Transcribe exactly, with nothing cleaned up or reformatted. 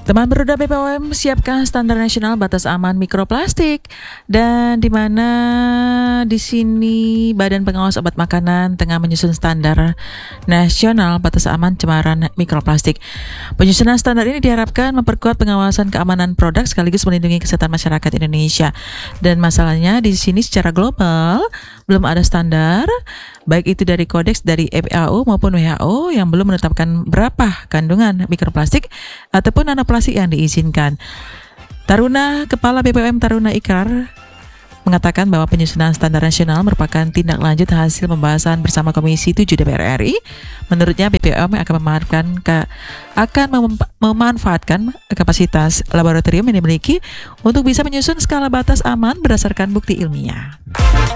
Teman beroda B P O M siapkan standar nasional batas aman mikroplastik, dan di mana di sini Badan Pengawas Obat Makanan tengah menyusun standar nasional batas aman cemaran mikroplastik. Penyusunan standar ini diharapkan memperkuat pengawasan keamanan produk sekaligus melindungi kesehatan masyarakat Indonesia. Dan masalahnya di sini secara global belum ada standar, baik itu dari kodeks dari F A O maupun W H O yang belum menetapkan berapa kandungan mikroplastik ataupun nanoplastik yang diizinkan. Taruna Kepala B P O M Taruna Ikrar mengatakan bahwa penyusunan standar nasional merupakan tindak lanjut hasil pembahasan bersama Komisi tujuh D P R R I. Menurutnya B P O M akan memanfaatkan ke, akan mem- memanfaatkan kapasitas laboratorium yang dimiliki untuk bisa menyusun skala batas aman berdasarkan bukti ilmiah.